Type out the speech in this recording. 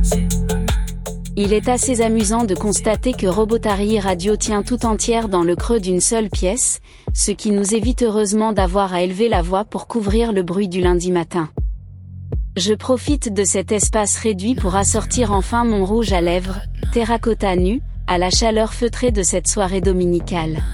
Il est assez amusant de constater que Robotary Radio tient tout entière dans le creux d'une seule pièce, ce qui nous évite heureusement d'avoir à élever la voix pour couvrir le bruit du lundi matin. Je profite de cet espace réduit pour assortir enfin mon rouge à lèvres, terracotta nu, à la chaleur feutrée de cette soirée dominicale.